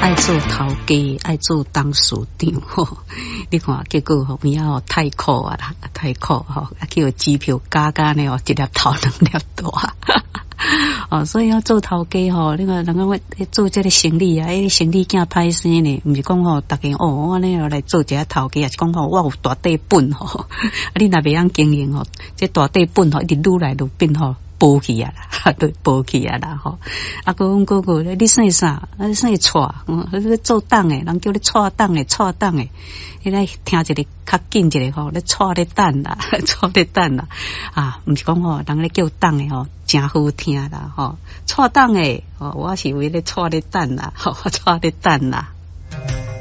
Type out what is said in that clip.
爱做头家，爱做董事长吼。你看，结果后面啊太苦啊啦，太苦吼，叫机票加呢哦，一粒头两粒大。哦，所以要做头家吼，那个人讲我做这个生意啊，生意惊歹生呢，不是讲吼，大家哦，我呢来做这个头家，是讲吼，我有大底本吼，啊，你若袂晓经营吼，这大底本吼，一直愈来愈变吼。剥去啊啦，对，剥去啊啦吼。啊，讲哥哥，你生啥？你生错，你做党诶，人叫你错党诶，错党诶。你来听一个较紧一个吼，你错咧等啦，错咧等啦。啊，毋是讲吼，人咧叫党诶吼，真好听啦吼。错党诶，哦，我是为咧错咧等啦，吼，错咧等啦。